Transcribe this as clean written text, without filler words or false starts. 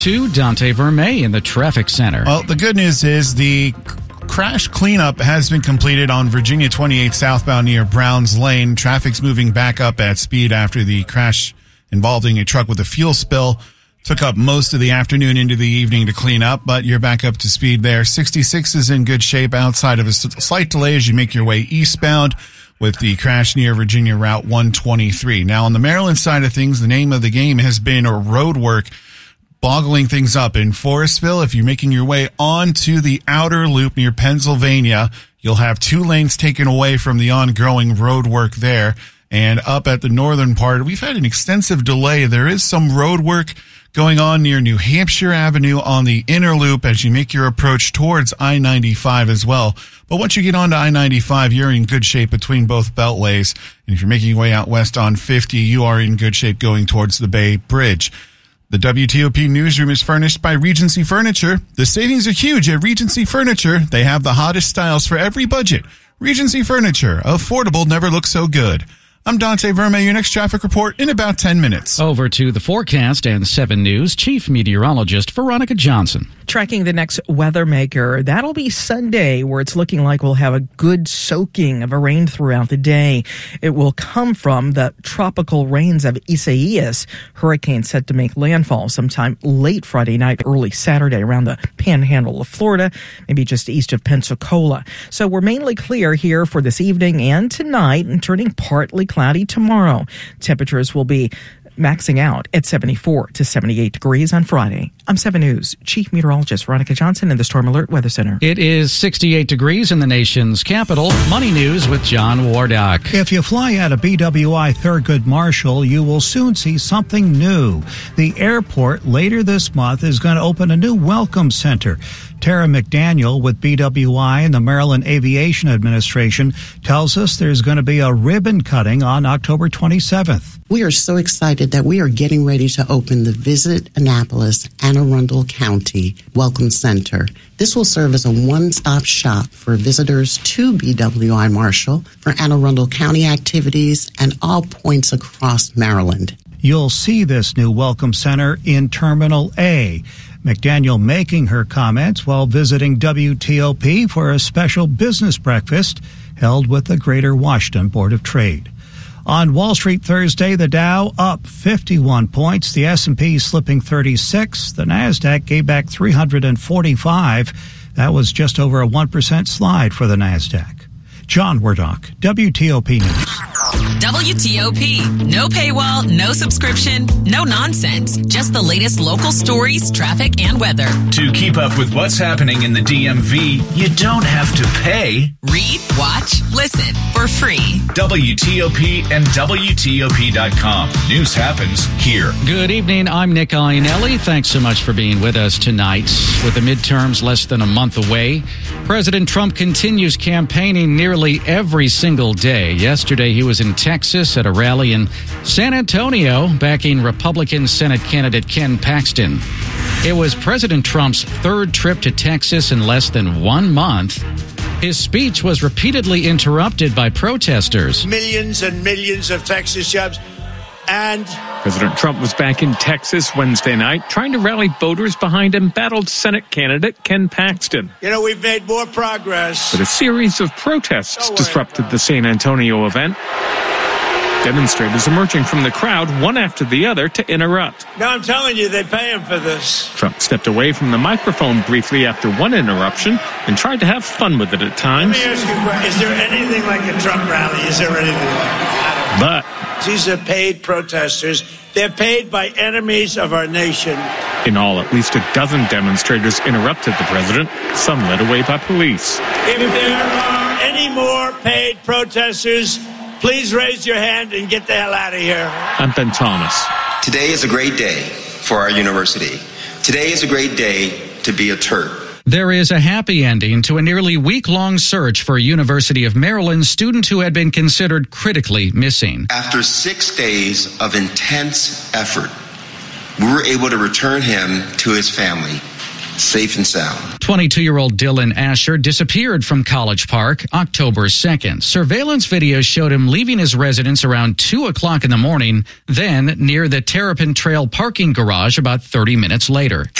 To Dante Vermey in the traffic center. Well, the good news is the crash cleanup has been completed on Virginia 28 southbound near Browns Lane. Traffic's moving back up at speed after the crash involving a truck with a fuel spill. Took up most of the afternoon into the evening to clean up, but you're back up to speed there. 66 is in good shape outside of a slight delay as you make your way eastbound with the crash near Virginia Route 123. Now, on the Maryland side of things, the name of the game has been road work, boggling things up in Forestville. If you're making your way onto the outer loop near Pennsylvania, you'll have 2 lanes taken away from the ongoing road work there. And up at the northern part, we've had an extensive delay. There is some road work going on near New Hampshire Avenue on the inner loop as you make your approach towards I-95 as well. But once you get onto I-95, you're in good shape between both beltways. And if you're making your way out west on 50, you are in good shape going towards the Bay Bridge. The WTOP newsroom is furnished by Regency Furniture. The savings are huge at Regency Furniture. They have the hottest styles for every budget. Regency Furniture. Affordable never looks so good. I'm Dante Vermey, your next traffic report in about 10 minutes. Over to the forecast and 7 News, Chief Meteorologist Veronica Johnson. Tracking the next weather maker, that'll be Sunday, where it's looking like we'll have a good soaking of a rain throughout the day. It will come from the tropical rains of Isaias, hurricane set to make landfall sometime late Friday night, early Saturday around the panhandle of Florida, maybe just east of Pensacola. So we're mainly clear here for this evening and tonight, and turning partly cloudy tomorrow. Temperatures will be maxing out at 74 to 78 degrees on Friday. I'm 7 News Chief Meteorologist Veronica Johnson in the Storm Alert Weather Center. It is 68 degrees in the nation's capital. Money News with John Wardock. If you fly out of BWI Thurgood Marshall, you will soon see something new. The airport later this month is going to open a new welcome center. Tara McDaniel with BWI and the Maryland Aviation Administration tells us there's going to be a ribbon cutting on October 27th. We are so excited that we are getting ready to open the Visit Annapolis Anne Arundel County Welcome Center. This will serve as a one-stop shop for visitors to BWI Marshall for Anne Arundel County activities and all points across Maryland. You'll see this new Welcome Center in Terminal A. McDaniel making her comments while visiting WTOP for a special business breakfast held with the Greater Washington Board of Trade. On Wall Street Thursday, the Dow up 51 points, the S&P slipping 36, the NASDAQ gave back 345. That was just over a 1% slide for the NASDAQ. John Wardock, WTOP News. WTOP. No paywall, no subscription, no nonsense. Just the latest local stories, traffic, and weather. To keep up with what's happening in the DMV, you don't have to pay. Read, watch, listen for free. WTOP and WTOP.com. News happens here. Good evening. I'm Nick Iannelli. Thanks so much for being with us tonight. With the midterms less than a month away, President Trump continues campaigning nearly every single day. Yesterday, he was in Texas at a rally in San Antonio backing Republican Senate candidate Ken Paxton. It was President Trump's third trip to Texas in less than 1 month. His speech was repeatedly interrupted by protesters. Millions and millions of Texas jobs. And President Trump was back in Texas Wednesday night trying to rally voters behind embattled Senate candidate Ken Paxton. You know, we've made more progress. But a series of protests disrupted the San Antonio event. Demonstrators emerging from the crowd, one after the other, to interrupt. Now I'm telling you, they pay him for this. Trump stepped away from the microphone briefly after one interruption and tried to have fun with it at times. Let me ask you a question. Is there anything like a Trump rally? Is there anything like it? But these are paid protesters. They're paid by enemies of our nation. In all, at least a dozen demonstrators interrupted the president, some led away by police. If there are any more paid protesters, please raise your hand and get the hell out of here. I'm Ben Thomas. Today is a great day for our university. Today is a great day to be a Terp. There is a happy ending to a nearly week-long search for a University of Maryland student who had been considered critically missing. After 6 days of intense effort, we were able to return him to his family. safe and sound. 22-year-old Dylan Asher disappeared from College Park October 2nd. Surveillance video showed him leaving his residence around 2 o'clock in the morning, then near the Terrapin Trail parking garage about 30 minutes later.